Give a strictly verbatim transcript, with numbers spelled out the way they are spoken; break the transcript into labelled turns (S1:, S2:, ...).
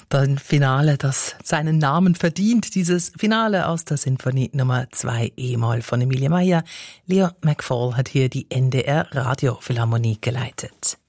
S1: Ein Finale, das seinen Namen verdient. Dieses Finale aus der Sinfonie Nummer zwei E-Moll von Emilie Meyer. Leo McFall hat hier die N D R Radiophilharmonie geleitet.